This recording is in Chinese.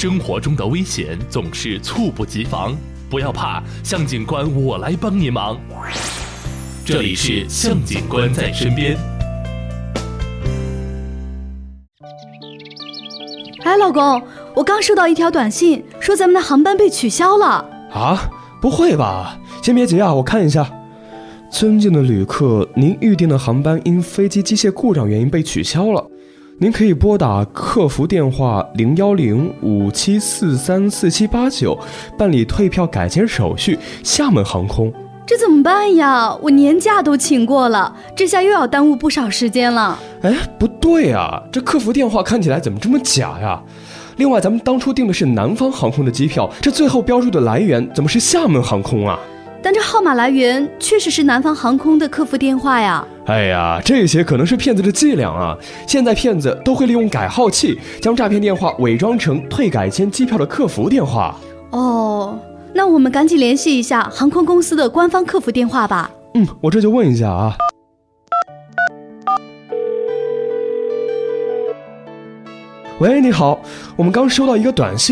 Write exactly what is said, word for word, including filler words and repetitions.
生活中的危险总是猝不及防，不要怕，向警官我来帮您忙。这里是向警官在身边。 哎，老公，我刚收到一条短信，说咱们的航班被取消了。 啊？不会吧？先别急啊，我看一下。尊敬的旅客，您预订的航班因飞机机械故障原因被取消了。您可以拨打客服电话零幺零五七四三四七八九办理退票改签手续。厦门航空。 这怎么办呀？我年假都请过了，这下又要耽误不少时间了。 哎，不对啊，这客服电话看起来怎么这么假呀？另外，咱们当初订的是南方航空的机票，这最后标注的来源怎么是厦门航空啊？ 但这号码来源确实是南方航空的客服电话呀。 哎呀，这些可能是骗子的伎俩啊！现在骗子都会利用改号器，将诈骗电话伪装成退改签机票的客服电话。 哦，那我们赶紧联系一下航空公司的官方客服电话吧。 嗯，我这就问一下啊。喂，你好，我们刚收到一个短信。